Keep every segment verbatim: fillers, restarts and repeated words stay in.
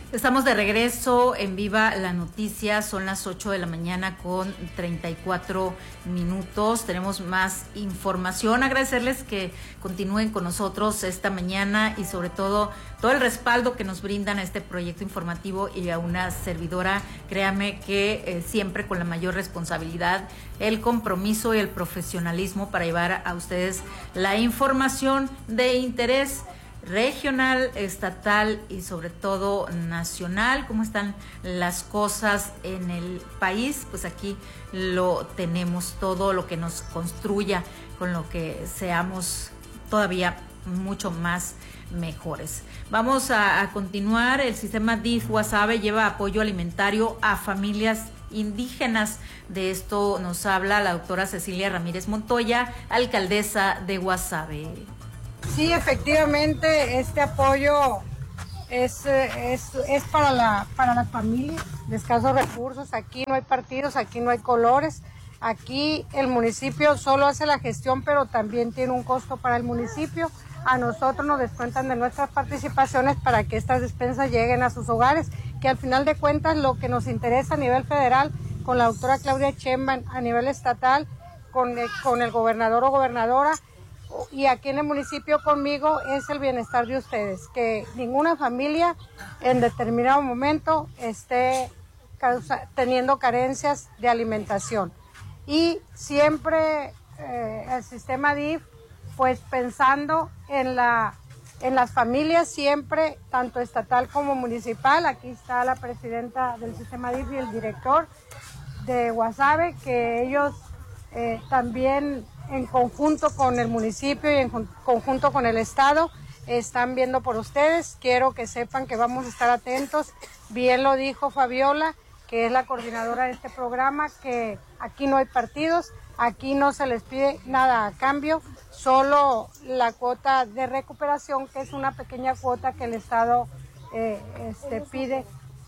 Estamos de regreso en Viva la Noticia, son las ocho de la mañana con treinta y cuatro minutos, tenemos más información, agradecerles que continúen con nosotros esta mañana y sobre todo todo el respaldo que nos brindan a este proyecto informativo y a una servidora, créame que eh, siempre con la mayor responsabilidad, el compromiso y el profesionalismo para llevar a ustedes la información de interés regional, estatal y sobre todo nacional. Cómo están las cosas en el país, pues aquí lo tenemos, todo lo que nos construya, con lo que seamos todavía mucho más mejores. Vamos a, a continuar. El sistema D I F Guasave lleva apoyo alimentario a familias indígenas. De esto nos habla la doctora Cecilia Ramírez Montoya, alcaldesa de Guasave. Sí, efectivamente, este apoyo es, es, es para, la, para las familias de escasos recursos. Aquí no hay partidos, aquí no hay colores. Aquí el municipio solo hace la gestión, pero también tiene un costo para el municipio. A nosotros nos descuentan de nuestras participaciones para que estas despensas lleguen a sus hogares, que al final de cuentas lo que nos interesa a nivel federal, con la doctora Claudia Sheinbaum, a nivel estatal, con el, con el gobernador o gobernadora, y aquí en el municipio conmigo, es el bienestar de ustedes, que ninguna familia en determinado momento esté causa, teniendo carencias de alimentación. Y siempre eh, el sistema D I F, pues pensando en, la, en las familias siempre, tanto estatal como municipal. Aquí está la presidenta del sistema D I F y el director de Guasave, que ellos eh, también en conjunto con el municipio y en conjunto con el Estado están viendo por ustedes. Quiero que sepan que vamos a estar atentos. Bien lo dijo Fabiola, que es la coordinadora de este programa, que aquí no hay partidos, aquí no se les pide nada a cambio, solo la cuota de recuperación, que es una pequeña cuota que el Estado eh, este, pide.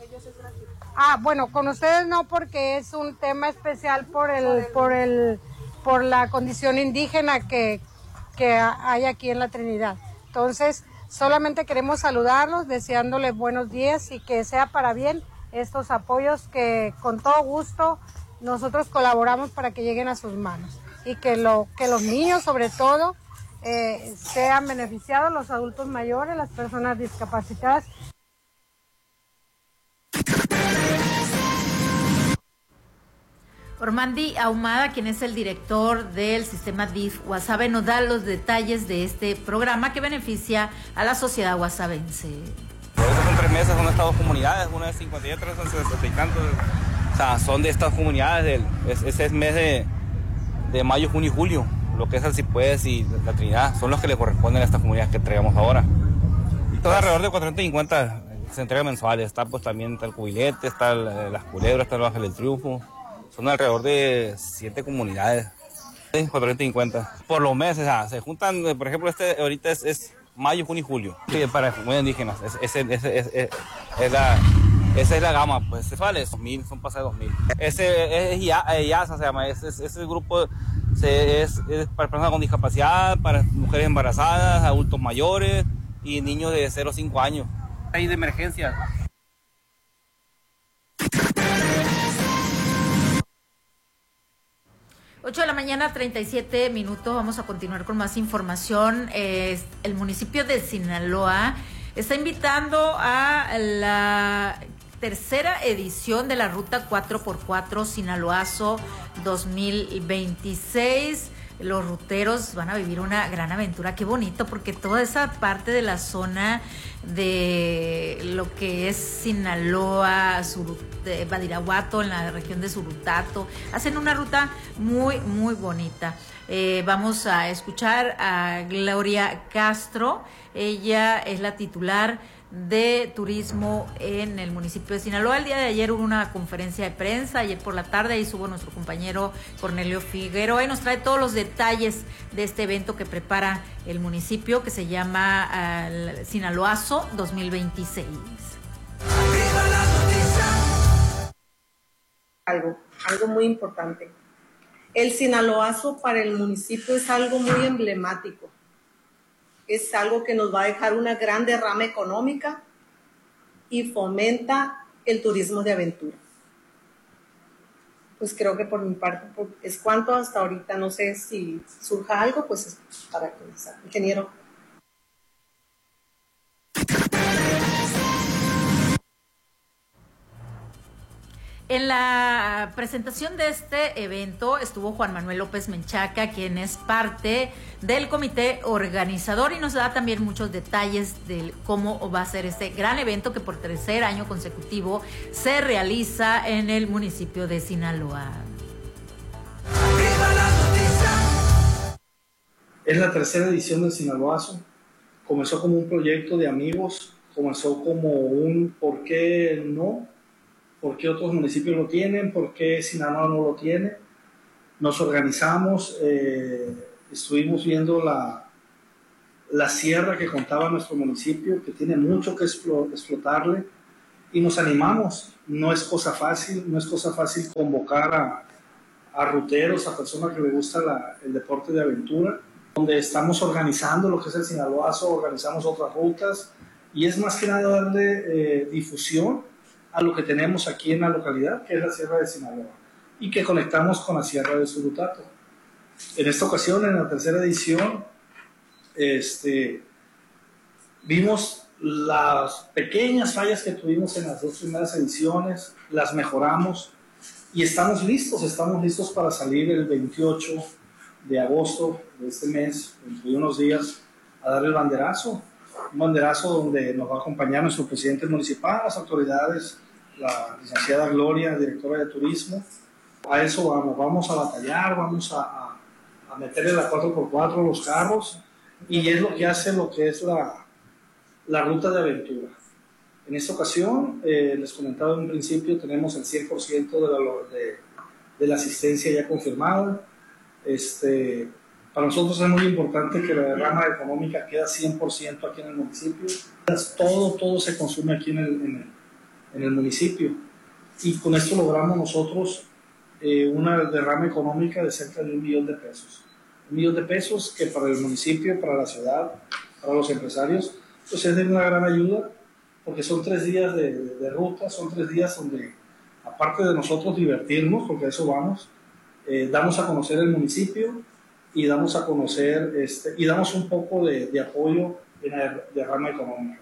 Ah, bueno, con ustedes no, porque es un tema especial por el, por el, por la condición indígena que, que hay aquí en la Trinidad. Entonces, solamente queremos saludarlos, deseándoles buenos días y que sea para bien estos apoyos que con todo gusto nosotros colaboramos para que lleguen a sus manos y que, lo, que los niños sobre todo eh, sean beneficiados, los adultos mayores, las personas discapacitadas. Ormandi Ahumada, quien es el director del sistema D I F Guasave, nos da los detalles de este programa que beneficia a la sociedad guasavense. Estos son tres mesas, son de estas dos comunidades, una de cincuenta y otra son sesenta y tantos. O sea, son de estas comunidades, del, es, ese es mes de, de mayo, junio y julio, lo que es el Cipués y la Trinidad, son los que le corresponden a estas comunidades que entregamos ahora. Y todo alrededor de cuatrocientos cincuenta se entregan mensuales, está pues también está el Cubilete, está el, las Culebras, está el Ángel del Triunfo. Son alrededor de siete comunidades, cuatrocientos cincuenta por los meses. O sea, se juntan, por ejemplo, este ahorita es, es mayo, junio y julio. Sí, para comunidades indígenas, es, es, es, es, es, es la, esa es la gama, pues se vale, dos mil, son pasados dos mil. Ese es IASA, se llama, ese, ese grupo se, es, es para personas con discapacidad, para mujeres embarazadas, adultos mayores y niños de cero a cinco años. Hay de emergencia. ocho de la mañana, treinta y siete minutos. Vamos a continuar con más información. Eh, el municipio de Sinaloa está invitando a la tercera edición de la Ruta cuatro por cuatro Sinaloazo dos mil veintiséis. Los ruteros van a vivir una gran aventura. Qué bonito, porque toda esa parte de la zona de lo que es Sinaloa, Surut, de Badiraguato, en la región de Surutato, hacen una ruta muy, muy bonita. Eh, vamos a escuchar a Gloria Castro. Ella es la titular de turismo en el municipio de Sinaloa. El día de ayer hubo una conferencia de prensa, ayer por la tarde, ahí estuvo nuestro compañero Cornelio Figueroa y nos trae todos los detalles de este evento que prepara el municipio, que se llama uh, Sinaloazo dos mil veintiséis. Algo, algo muy importante. El Sinaloazo para el municipio es algo muy emblemático. Es algo que nos va a dejar una gran derrama económica y fomenta el turismo de aventura. Pues creo que por mi parte es cuanto hasta ahorita. No sé si surja algo, pues es para comenzar. Ingeniero. En la presentación de este evento estuvo Juan Manuel López Menchaca, quien es parte del comité organizador y nos da también muchos detalles de cómo va a ser este gran evento que por tercer año consecutivo se realiza en el municipio de Sinaloa. Es la tercera edición del Sinaloazo. Comenzó como un proyecto de amigos, comenzó como un ¿por qué no? ¿Por qué otros municipios lo tienen? ¿Por qué Sinaloa no lo tiene? Nos organizamos, eh, estuvimos viendo la, la sierra que contaba nuestro municipio, que tiene mucho que explotarle, y nos animamos. No es cosa fácil, no es cosa fácil convocar a, a ruteros, a personas que les gusta la, el deporte de aventura, donde estamos organizando lo que es el Sinaloazo, organizamos otras rutas, y es más que nada darle eh, difusión a lo que tenemos aquí en la localidad, que es la Sierra de Sinaloa, y que conectamos con la Sierra de Surutato. En esta ocasión, en la tercera edición, este, vimos las pequeñas fallas que tuvimos en las dos primeras ediciones, las mejoramos, y estamos listos, estamos listos para salir el veintiocho de agosto de este mes, dentro de unos días, a dar el banderazo. Un banderazo donde nos va a acompañar nuestro presidente municipal, las autoridades, la licenciada Gloria, directora de turismo. A eso vamos, vamos a batallar, vamos a, a, a meterle la cuatro por cuatro a los carros, y es lo que hace lo que es la, la ruta de aventura. En esta ocasión, eh, les comentaba en un principio, tenemos el cien por ciento de la, de, de la asistencia ya confirmada. Este, Para nosotros es muy importante que la derrama económica quede cien por ciento aquí en el municipio. Todo, todo se consume aquí en el, en el, en el municipio. Y con esto logramos nosotros eh, una derrama económica de cerca de un millón de pesos. Un millón de pesos que para el municipio, para la ciudad, para los empresarios, pues es de una gran ayuda, porque son tres días de, de, de ruta, son tres días donde, aparte de nosotros divertirnos, porque a eso vamos, eh, damos a conocer el municipio, y damos a conocer este, y damos un poco de, de apoyo en la derrama económica.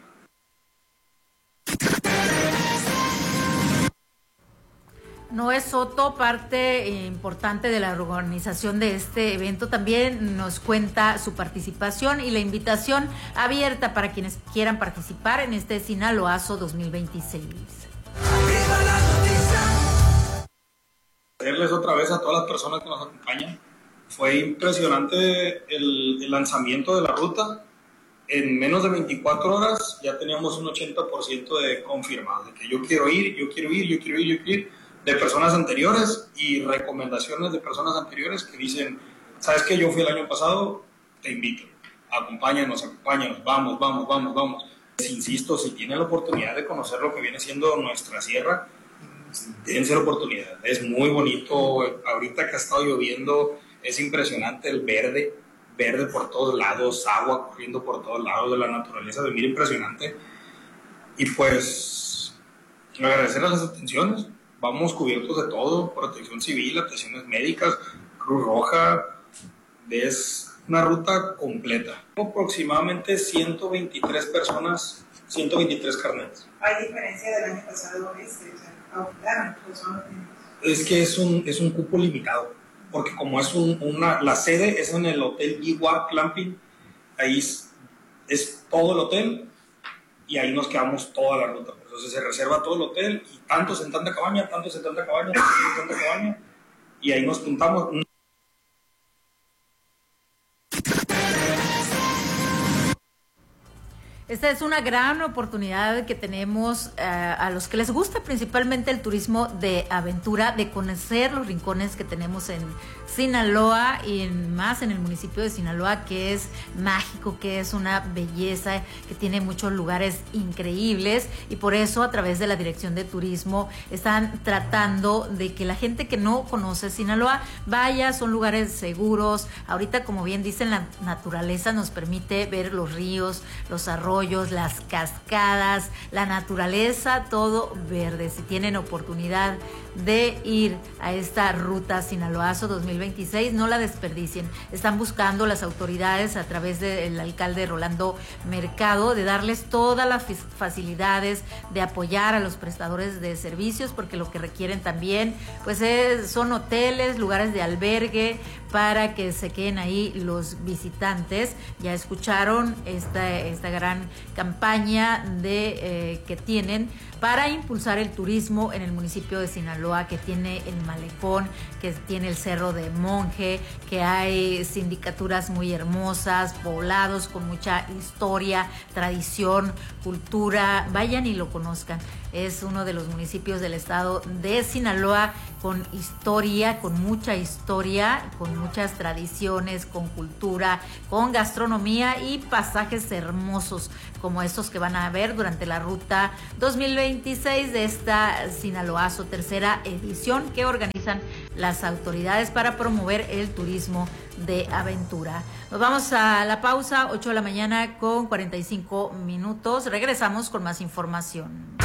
Noé Soto, parte importante de la organización de este evento, también nos cuenta su participación y la invitación abierta para quienes quieran participar en este Sinaloazo dos mil veintiséis. Agradecerles otra vez a todas las personas que nos acompañan. Fue impresionante el, el lanzamiento de la ruta. En menos de veinticuatro horas ya teníamos un ochenta por ciento de confirmado, de que yo quiero ir, yo quiero ir, yo quiero ir, yo quiero ir, de personas anteriores y recomendaciones de personas anteriores que dicen, ¿sabes qué? Yo fui el año pasado, te invito, acompáñanos, acompáñanos, vamos, vamos, vamos, vamos. Les insisto, si tienen la oportunidad de conocer lo que viene siendo nuestra sierra, dense la oportunidad. Es muy bonito, ahorita que ha estado lloviendo, es impresionante el verde, verde por todos lados, agua corriendo por todos lados de la naturaleza, de mira impresionante. Y pues, agradecer a las atenciones, vamos cubiertos de todo, protección civil, atenciones médicas, Cruz Roja, es una ruta completa. Aproximadamente ciento veintitrés personas, ciento veintitrés carnets. ¿Hay diferencia del año pasado este? O sea, aumentaron, pues son los mismos. Es que es un, es un cupo limitado. Porque como es un, una, la sede es en el hotel Giwa Clamping, ahí es, es todo el hotel y ahí nos quedamos toda la ruta. Entonces se reserva todo el hotel y tantos en tanta cabaña, tantos en tanta cabaña, tantos en tanta cabaña y ahí nos juntamos. Esta es una gran oportunidad que tenemos uh, a los que les gusta principalmente el turismo de aventura, de conocer los rincones que tenemos en Sinaloa y en, más en el municipio de Sinaloa, que es mágico, que es una belleza, que tiene muchos lugares increíbles, y por eso a través de la Dirección de Turismo están tratando de que la gente que no conoce Sinaloa vaya. Son lugares seguros. Ahorita, como bien dicen, la naturaleza nos permite ver los ríos, los arroyos, arroyos, las cascadas, la naturaleza, todo verde. Si tienen oportunidad de ir a esta ruta Sinaloazo dos mil veintiséis, no la desperdicien. Están buscando las autoridades a través del alcalde Rolando Mercado de darles todas las facilidades, de apoyar a los prestadores de servicios, porque lo que requieren también pues es, son hoteles, lugares de albergue para que se queden ahí los visitantes. Ya escucharon esta, esta gran campaña de eh, que tienen para impulsar el turismo en el municipio de Sinaloa, que tiene el malecón, que tiene el Cerro de Monje, que hay sindicaturas muy hermosas, poblados con mucha historia, tradición, cultura. Vayan y lo conozcan. Es uno de los municipios del estado de Sinaloa con historia, con mucha historia, con muchas tradiciones, con cultura, con gastronomía y pasajes hermosos como estos que van a ver durante la ruta dos mil veintiséis de esta Sinaloazo tercera edición que organizan las autoridades para promover el turismo de aventura. Nos vamos a la pausa, ocho de la mañana con cuarenta y cinco minutos. Regresamos con más información.